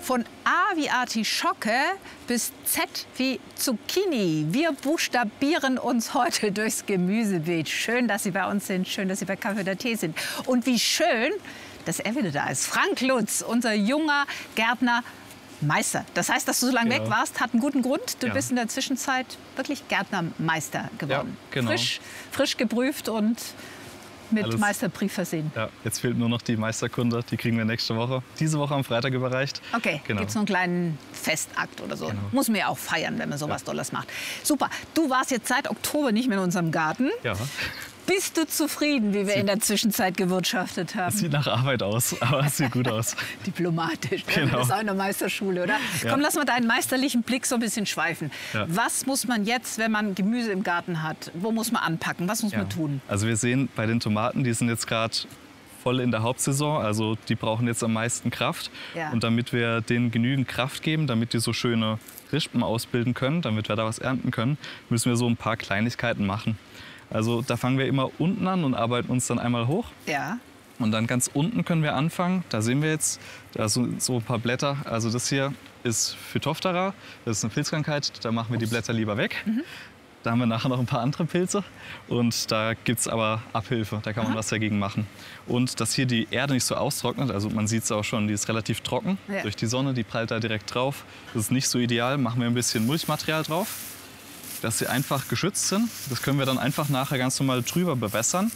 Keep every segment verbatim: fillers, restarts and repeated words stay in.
Von A wie Artischocke bis Z wie Zucchini. Wir buchstabieren uns heute durchs Gemüsebeet. Schön, dass Sie bei uns sind. Schön, dass Sie bei Kaffee oder Tee sind. Und wie schön, dass er wieder da ist. Frank Lutz, unser junger Gärtner. Meister. Das heißt, dass du so lange Genau. weg warst, hat einen guten Grund. Du Ja. bist in der Zwischenzeit wirklich Gärtnermeister geworden. Ja, genau. Frisch, frisch geprüft und mit Alles- Meisterbrief versehen. Ja, jetzt fehlt nur noch die Meisterkunde. Die kriegen wir nächste Woche. Diese Woche am Freitag überreicht. Okay, Genau. gibt es noch einen kleinen Festakt oder so. Genau. Muss man ja auch feiern, wenn man sowas Tolles macht. Super. Du warst jetzt seit Oktober nicht mehr in unserem Garten. Ja, Bist du zufrieden, wie wir in der Zwischenzeit gewirtschaftet haben? sieht nach Arbeit aus, aber es sieht gut aus. Diplomatisch. Genau. Das ist auch eine Meisterschule, oder? Ja. Komm, lass mal deinen meisterlichen Blick so ein bisschen schweifen. Ja. Was muss man jetzt, wenn man Gemüse im Garten hat, wo muss man anpacken? Was muss Ja. man tun? Also wir sehen bei den Tomaten, die sind jetzt gerade voll in der Hauptsaison, also die brauchen jetzt am meisten Kraft. Ja. Und damit wir denen genügend Kraft geben, damit die so schöne Rispen ausbilden können, damit wir da was ernten können, müssen wir so ein paar Kleinigkeiten machen. Also da fangen wir immer unten an und arbeiten uns dann einmal hoch. Ja. Und dann ganz unten können wir anfangen. Da sehen wir jetzt da sind so ein paar Blätter. Also das hier ist Phytophthora, das ist eine Pilzkrankheit. Da machen wir die Blätter lieber weg. Mhm. Da haben wir nachher noch ein paar andere Pilze. Und da gibt es aber Abhilfe, da kann man Aha. was dagegen machen. Und dass hier die Erde nicht so austrocknet, also man sieht es auch schon, die ist relativ trocken Ja. durch die Sonne, die prallt da direkt drauf. Das ist nicht so ideal, machen wir ein bisschen Mulchmaterial drauf, dass sie einfach geschützt sind. Das können wir dann einfach nachher ganz normal drüber bewässern.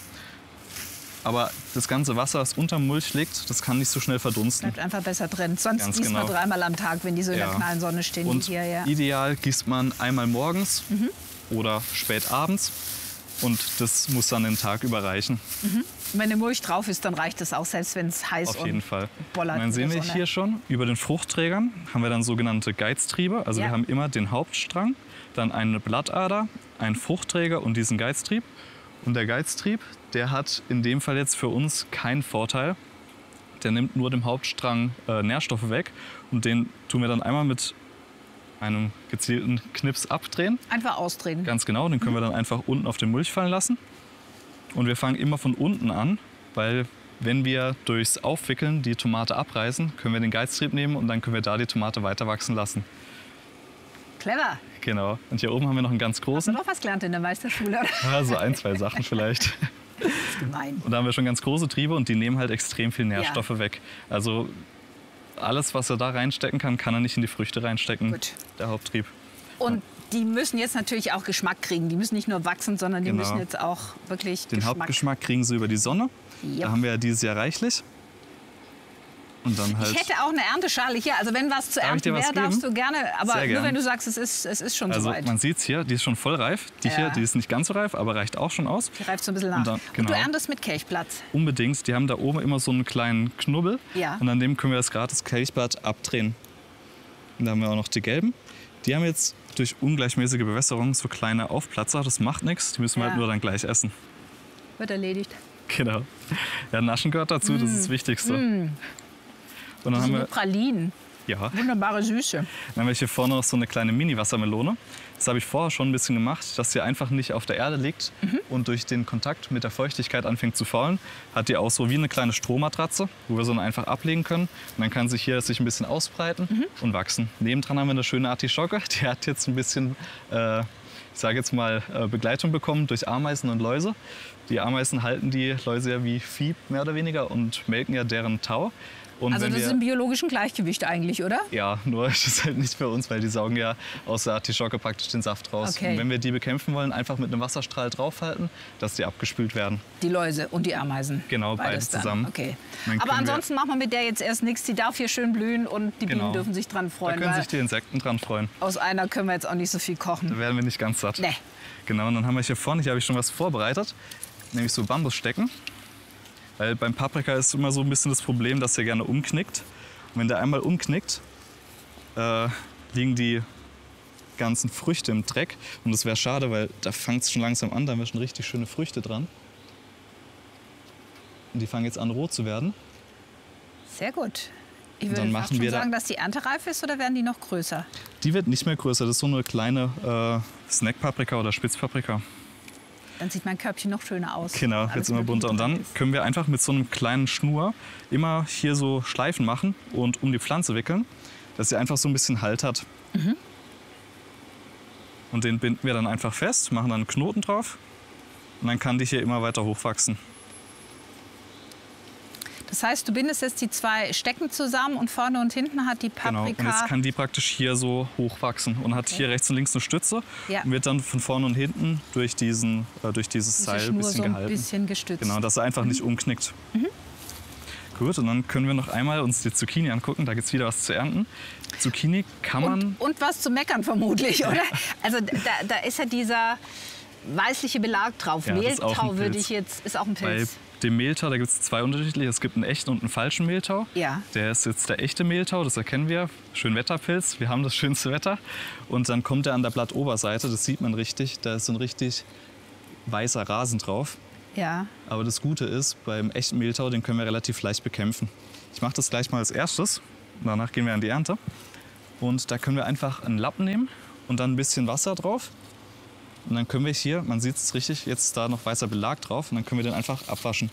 Aber das ganze Wasser, das unter dem Mulch liegt, das kann nicht so schnell verdunsten. Bleibt einfach besser drin. Sonst Ganz gießt man genau. dreimal am Tag, wenn die so in der Ja. knallen Sonne stehen Und wie hier. Ja. ideal gießt man einmal morgens Mhm. oder spät abends. Und das muss dann den Tag überreichen. Und wenn eine Mulch drauf ist, dann reicht das auch, selbst wenn es heiß Auf und jeden Fall. bollert. Und dann in sehen der wir Sonne. hier schon, über den Fruchtträgern haben wir dann sogenannte Geiztriebe. Also Ja. wir haben immer den Hauptstrang, dann eine Blattader, einen Fruchtträger und diesen Geiztrieb. Und der Geiztrieb, der hat in dem Fall jetzt für uns keinen Vorteil. Der nimmt nur dem Hauptstrang äh, Nährstoffe weg. Und den tun wir dann einmal mit einem gezielten Knips abdrehen. Einfach ausdrehen. Ganz genau, den können wir dann einfach unten auf den Mulch fallen lassen. Und wir fangen immer von unten an, weil wenn wir durchs Aufwickeln die Tomate abreißen, können wir den Geiztrieb nehmen und dann können wir da die Tomate weiter wachsen lassen. Clever. Genau. Und hier oben haben wir noch einen ganz Hast du großen. noch was gelernt in der Meisterschule? Ja, so ein, zwei Sachen vielleicht. Das ist gemein. Und da haben wir schon ganz große Triebe und die nehmen halt extrem viel Nährstoffe weg. Also alles, was er da reinstecken kann, kann er nicht in die Früchte reinstecken, Gut. der Haupttrieb. Und die müssen jetzt natürlich auch Geschmack kriegen. Die müssen nicht nur wachsen, sondern die Genau. müssen jetzt auch wirklich Den Geschmack. Hauptgeschmack kriegen sie über die Sonne. Ja. Da haben wir ja dieses Jahr reichlich. Und dann halt. Ich hätte auch eine Ernteschale hier. Also wenn was zu Darf ich dir ernten was wäre, darfst geben? du gerne. Aber Sehr nur gern. wenn du sagst, es ist, es ist schon Also soweit. man sieht es hier, die ist schon voll reif. Die Ja. hier, die ist nicht ganz so reif, aber reicht auch schon aus. Die reift so ein bisschen nach. Und dann- Und genau. du erntest mit Kelchplatz. Unbedingt. Die haben da oben immer so einen kleinen Knubbel. Ja. Und an dem können wir das gratis Kelchblatt abdrehen. Und da haben wir auch noch die gelben. Die haben jetzt durch ungleichmäßige Bewässerung so kleine Aufplatzer. Das macht nichts. Die müssen wir Ja. halt nur dann gleich essen. Wird erledigt. Genau. Ja, Naschen gehört dazu, das ist das Wichtigste. Und dann Das haben sind wir, nur Pralinen. ja, Wunderbare Süße. dann haben wir hier vorne noch so eine kleine Mini-Wassermelone. Das habe ich vorher schon ein bisschen gemacht, dass sie einfach nicht auf der Erde liegt und durch den Kontakt mit der Feuchtigkeit anfängt zu faulen. Hat die auch so wie eine kleine Strohmatratze, wo wir so dann einfach ablegen können. Und dann kann sich hier sich ein bisschen ausbreiten und wachsen. Nebendran haben wir eine schöne Artischocke. Die hat jetzt ein bisschen, äh, ich sage jetzt mal, äh, Begleitung bekommen durch Ameisen und Läuse. Die Ameisen halten die Läuse ja wie Vieh mehr oder weniger und melken ja deren Tau. Und Also wenn das wir, ist im biologischen Gleichgewicht eigentlich, oder? ja, nur ist es halt nicht für uns, weil die saugen ja aus der Artischocke praktisch den Saft raus. Okay. Und wenn wir die bekämpfen wollen, einfach mit einem Wasserstrahl draufhalten, dass die abgespült werden. Die Läuse und die Ameisen. Genau, Beides beides zusammen. Dann. Okay. Dann Aber können wir- ansonsten machen wir mit der jetzt erst nichts. Die darf hier schön blühen und die Bienen Genau. dürfen sich dran Da freuen. können Weil sich die Insekten dran freuen. aus einer können wir jetzt auch nicht so viel kochen. Da werden wir nicht ganz satt. Nee. Genau, und dann haben wir hier vorne, hier habe ich schon was vorbereitet, nämlich so Bambusstecken. Weil beim Paprika ist immer so ein bisschen das Problem, dass der gerne umknickt. Und wenn der einmal umknickt, äh, liegen die ganzen Früchte im Dreck. Und das wäre schade, weil da fängt es schon langsam an, da haben wir schon richtig schöne Früchte dran. Und die fangen jetzt an, rot zu werden. Sehr gut. Ich Und würde dann fast machen schon wir da- sagen, dass die erntereif ist, oder werden die noch größer? Die wird nicht mehr größer, das ist so eine kleine äh, Snackpaprika oder Spitzpaprika. Dann sieht mein Körbchen noch schöner aus. Genau, Alles jetzt immer Mögliche bunter. Und dran dann ist. können wir einfach mit so einem kleinen Schnur immer hier so Schleifen machen und um die Pflanze wickeln, dass sie einfach so ein bisschen Halt hat. Mhm. Und den binden wir dann einfach fest, machen dann einen Knoten drauf und dann kann die hier immer weiter hochwachsen. Das heißt, du bindest jetzt die zwei Stecken zusammen und vorne und hinten hat die Genau, Paprika... und jetzt kann die praktisch hier so hochwachsen und hat Okay. hier rechts und links eine Stütze Ja. und wird dann von vorne und hinten durch, diesen, äh, durch dieses diese Seil ein Schnur bisschen so ein gehalten. bisschen gestützt. Genau, dass er einfach nicht umknickt. Gut, und dann können wir noch einmal uns die Zucchini angucken. Da gibt es wieder was zu ernten. Zucchini kann man... Und, und was zu meckern vermutlich, oder? Also da, da ist ja dieser weißliche Belag drauf. Ja, das ist auch Mehltau ein würde Pilz. ich jetzt, ist auch ein Bei Pilz. dem Mehltau, da gibt es zwei unterschiedliche. Es gibt einen echten und einen falschen Mehltau. Ja. Der ist jetzt der echte Mehltau, das erkennen wir. Schönwetterpilz, wir haben das schönste Wetter. Und dann kommt er an der Blattoberseite, das sieht man richtig. Da ist so ein richtig weißer Rasen drauf. Ja. Aber das Gute ist, beim echten Mehltau, den können wir relativ leicht bekämpfen. Ich mache das gleich mal als erstes. Danach gehen wir an die Ernte. Und da können wir einfach einen Lappen nehmen und dann ein bisschen Wasser drauf. Und dann können wir hier, man sieht es richtig, jetzt ist da noch weißer Belag drauf. Und dann können wir den einfach abwaschen.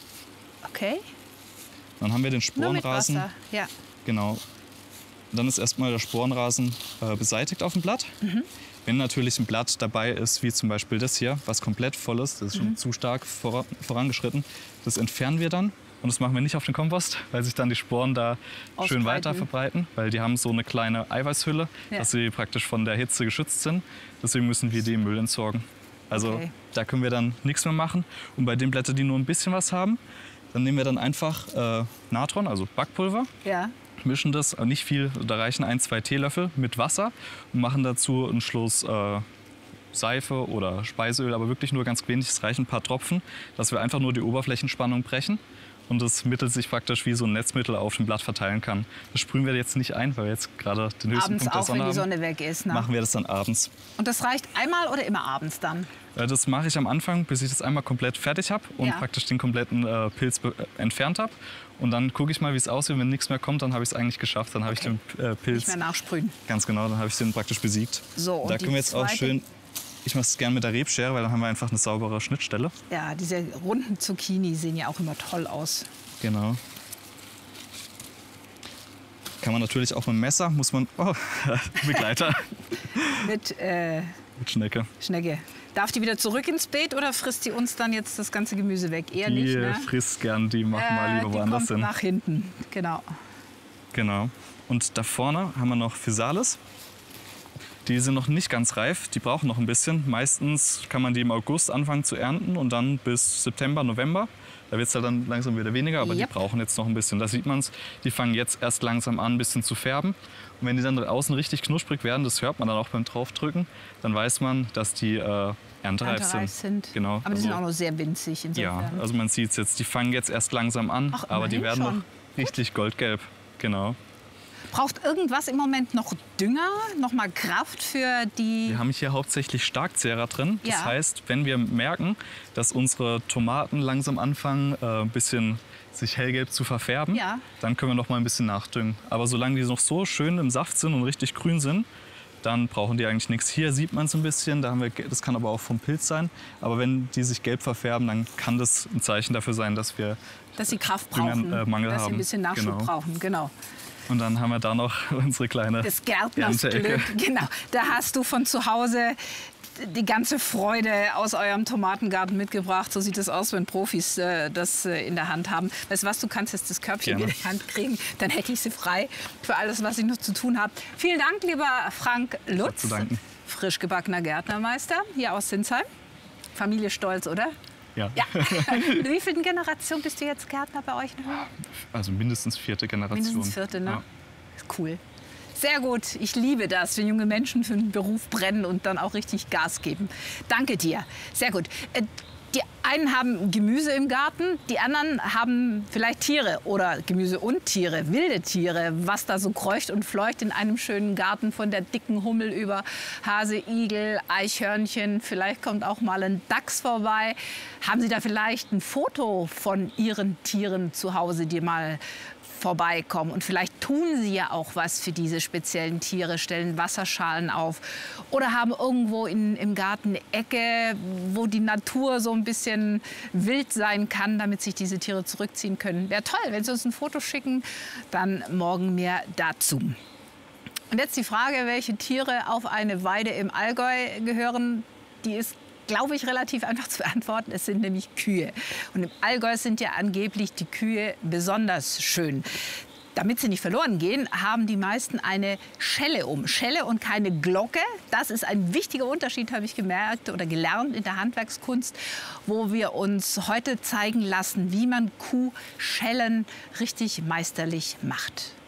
Okay. Dann haben wir den Nur mit Sporenrasen. Wasser. Ja. Genau. Und dann ist erstmal der Sporenrasen äh, beseitigt auf dem Blatt. Mhm. Wenn natürlich ein Blatt dabei ist, wie zum Beispiel das hier, was komplett voll ist, das ist schon Mhm. zu stark vor, vorangeschritten, das entfernen wir dann. Und das machen wir nicht auf den Kompost, weil sich dann die Sporen da schön Ausbreiten. weiter verbreiten. Weil die haben so eine kleine Eiweißhülle, Ja. dass sie praktisch von der Hitze geschützt sind. Deswegen müssen wir die im Müll entsorgen. Also Okay. da können wir dann nichts mehr machen. Und bei den Blättern, die nur ein bisschen was haben, dann nehmen wir dann einfach äh, Natron, also Backpulver. Ja. Mischen das, äh, nicht viel, da reichen ein, zwei Teelöffel mit Wasser und machen dazu einen Schluss äh, Seife oder Speiseöl, aber wirklich nur ganz wenig, es reichen ein paar Tropfen, dass wir einfach nur die Oberflächenspannung brechen und das Mittel sich praktisch wie so ein Netzmittel auf dem Blatt verteilen kann. Das sprühen wir jetzt nicht ein, weil wir jetzt gerade den höchsten Abends Punkt der auch, Sonne wenn die haben. Sonne weg ist. Ne? Machen wir das dann abends. Und das reicht einmal oder immer abends dann? Äh, Das mache ich am Anfang, bis ich das einmal komplett fertig habe und Ja. praktisch den kompletten äh, Pilz be- äh, entfernt habe. Und dann gucke ich mal, wie es aussieht. Wenn nichts mehr kommt, dann habe ich es eigentlich geschafft. Dann habe Okay. ich den äh, Pilz, Nicht mehr nachsprühen. ganz genau, dann habe ich den praktisch besiegt. So, und da die können wir jetzt auch zweite- schön, ich mache es gerne mit der Rebschere, weil dann haben wir einfach eine saubere Schnittstelle. Ja, diese runden Zucchini sehen ja auch immer toll aus. Genau. Kann man natürlich auch mit dem Messer, muss man, oh, Begleiter, Mit äh, mit Schnecke. Schnecke. Darf die wieder zurück ins Beet oder frisst die uns dann jetzt das ganze Gemüse weg? Eher Die nicht, ne? frisst gern, die machen mal Äh, lieber die woanders kommt hin. nach hinten, genau. Genau. Und da vorne haben wir noch Physalis. Die sind noch nicht ganz reif, die brauchen noch ein bisschen. Meistens kann man die im August anfangen zu ernten und dann bis September, November. Da wird es halt dann langsam wieder weniger, aber Yep. die brauchen jetzt noch ein bisschen. Da sieht man es, die fangen jetzt erst langsam an, ein bisschen zu färben. Und wenn die dann außen richtig knusprig werden, das hört man dann auch beim Draufdrücken, dann weiß man, dass die äh, erntereif, Erntereif sind. sind. Genau. Aber die sind also- auch noch sehr winzig Ja, insofern. also man sieht es jetzt, die fangen jetzt erst langsam an, Ach, aber die immerhin werden schon. noch richtig goldgelb. Genau. Braucht irgendwas im Moment noch Dünger, noch mal Kraft für die... Wir haben hier hauptsächlich Starkzehrer drin. Das Ja. heißt, wenn wir merken, dass unsere Tomaten langsam anfangen, äh, ein bisschen sich hellgelb zu verfärben, Ja. dann können wir noch mal ein bisschen nachdüngen. Aber solange die noch so schön im Saft sind und richtig grün sind, dann brauchen die eigentlich nichts. Hier sieht man es ein bisschen, da haben wir, das kann aber auch vom Pilz sein. Aber wenn die sich gelb verfärben, dann kann das ein Zeichen dafür sein, dass wir... dass sie Kraft Dünger- brauchen, äh, Mangel dass sie ein haben. bisschen Nachschub Genau. brauchen. Genau. Und dann haben wir da noch unsere kleine Das Gärtners Ernteecke. Glück. Genau. Da hast du von zu Hause die ganze Freude aus eurem Tomatengarten mitgebracht. So sieht es aus, wenn Profis äh, das äh, in der Hand haben. Weißt du was, du kannst jetzt das Körbchen Gerne. in die Hand kriegen. Dann hätte ich sie frei für alles, was ich noch zu tun habe. Vielen Dank, lieber Frank Lutz. zu danken. Frisch gebackener Gärtnermeister hier aus Sinsheim. Familie stolz, oder? Ja. Ja. Mit wie vielen Generation bist du jetzt Gärtner bei euch? Also mindestens vierte Generation. Mindestens vierte, ne? Ja. Ist cool. Sehr gut. Ich liebe das, wenn junge Menschen für einen Beruf brennen und dann auch richtig Gas geben. Danke dir. Sehr gut. Äh, Die einen haben Gemüse im Garten, die anderen haben vielleicht Tiere oder Gemüse und Tiere, wilde Tiere, was da so kreucht und fleucht in einem schönen Garten, von der dicken Hummel über Hase, Igel, Eichhörnchen. Vielleicht kommt auch mal ein Dachs vorbei. Haben Sie da vielleicht ein Foto von Ihren Tieren zu Hause, die mal vorbeikommen. Und vielleicht tun Sie ja auch was für diese speziellen Tiere, stellen Wasserschalen auf oder haben irgendwo in, im Garten eine Ecke, wo die Natur so ein bisschen wild sein kann, damit sich diese Tiere zurückziehen können. Wäre toll, wenn Sie uns ein Foto schicken, dann morgen mehr dazu. Und jetzt die Frage, welche Tiere auf eine Weide im Allgäu gehören, die ist, glaube ich, relativ einfach zu beantworten. Es sind nämlich Kühe. Und im Allgäu sind ja angeblich die Kühe besonders schön. Damit sie nicht verloren gehen, haben die meisten eine Schelle um. Schelle und keine Glocke. Das ist ein wichtiger Unterschied, habe ich gemerkt oder gelernt in der Handwerkskunst, wo wir uns heute zeigen lassen, wie man Kuhschellen richtig meisterlich macht.